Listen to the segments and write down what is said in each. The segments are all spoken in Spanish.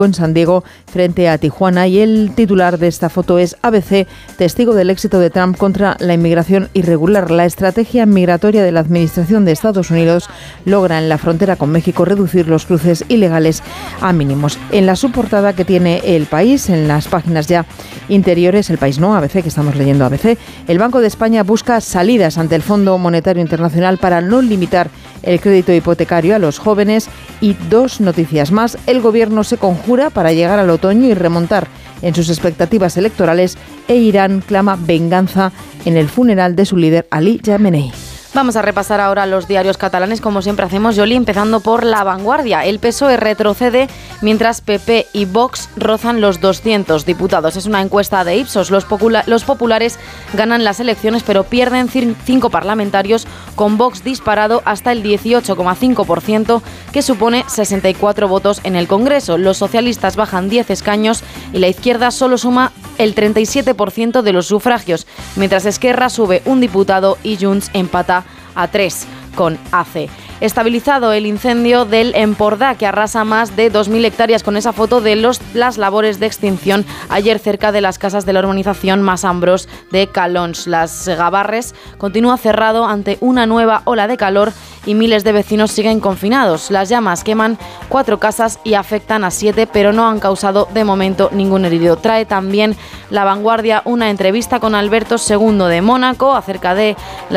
en San Diego frente a Tijuana, y el titular de esta foto es: ABC, testigo del éxito de Trump contra la inmigración irregular. La estrategia migratoria de la administración de Estados Unidos logra en la frontera con México reducir los cruces ilegales a mínimos. En la subportada que tiene El País, en las páginas ya interiores, El País no, ABC, que estamos leyendo ABC, el Banco de España busca salidas ante el Fondo Monetario Internacional para no limitar el crédito hipotecario a los jóvenes. Y dos noticias más: el gobierno se conjura para llegar al otoño y remontar en sus expectativas electorales, e Irán clama venganza en el funeral de su líder Ali Khamenei. Vamos a repasar ahora los diarios catalanes, como siempre hacemos, Yoli, empezando por La Vanguardia. El PSOE retrocede mientras PP y Vox rozan los 200 diputados. Es una encuesta de Ipsos. Los populares ganan las elecciones, pero pierden 5 parlamentarios, con Vox disparado hasta el 18,5%, que supone 64 votos en el Congreso. Los socialistas bajan 10 escaños y la izquierda solo suma el 37% de los sufragios, mientras Esquerra sube un diputado y Junts empata a 3 con AC. Estabilizado el incendio del Empordà, que arrasa más de 2.000 hectáreas, con esa foto de las labores de extinción ayer cerca de las casas de la urbanización Masambros de Calons. Las Gavarres continúa cerrado ante una nueva ola de calor y miles de vecinos siguen confinados. Las llamas queman 4 casas y afectan a 7, pero no han causado de momento ningún herido. Trae también La Vanguardia una entrevista con Alberto II de Mónaco acerca de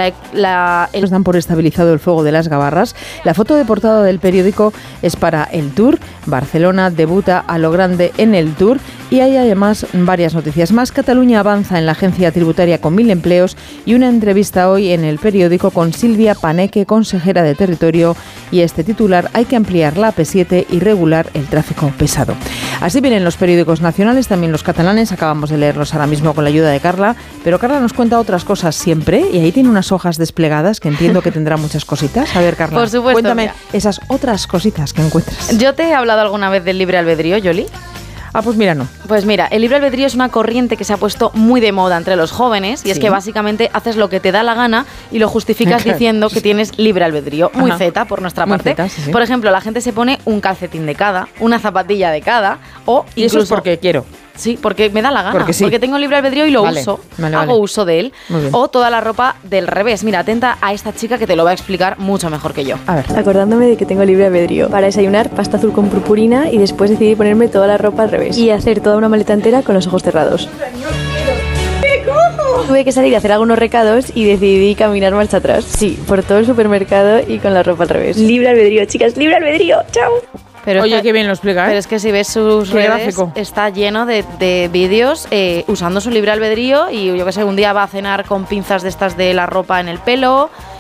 Dan por estabilizado el fuego de las Gavarras. La foto de portada del periódico es para el Tour. Barcelona debuta a lo grande en el Tour, y hay además varias noticias más. Cataluña avanza en la agencia tributaria con 1.000 empleos, y una entrevista hoy en el periódico con Silvia Paneque, consejera de Territorio, y este titular: hay que ampliar la AP7 y regular el tráfico pesado. Así vienen los periódicos nacionales, también los catalanes. Acabamos de leerlos ahora mismo con la ayuda de Carla, pero Carla nos cuenta otras cosas siempre, y ahí tiene unas hojas desplegadas que entiendo que tendrá muchas cositas. A ver, Carla, por supuesto, cuéntame mira, esas otras cositas que encuentras. ¿Yo te he hablado alguna vez del libre albedrío, Yoli? Ah, pues mira, no. Pues mira, el libre albedrío es una corriente que se ha puesto muy de moda entre los jóvenes, y es que básicamente haces lo que te da la gana y lo justificas diciendo que tienes libre albedrío. Muy zeta por nuestra parte. Zeta, sí. Por ejemplo, la gente se pone un calcetín de cada, una zapatilla de cada, o incluso... ¿Y eso es porque quiero? Sí, porque me da la gana, porque tengo libre albedrío y lo uso, hago uso de él. O toda la ropa del revés. Mira, atenta a esta chica que te lo va a explicar mucho mejor que yo. A ver. Acordándome de que tengo libre albedrío para desayunar pasta azul con purpurina, y después decidí ponerme toda la ropa al revés y hacer toda una maleta entera con los ojos cerrados. Tuve que salir a hacer algunos recados y decidí caminar marcha atrás. Sí, por todo el supermercado y con la ropa al revés. Libre albedrío, chicas, libre albedrío. Chao. Pero oye, qué bien lo explica, ¿eh? Pero es que si ves sus redes, gráfico. Está lleno de vídeos usando su libre albedrío, y yo que sé, un día va a cenar con pinzas de estas de la ropa en el pelo,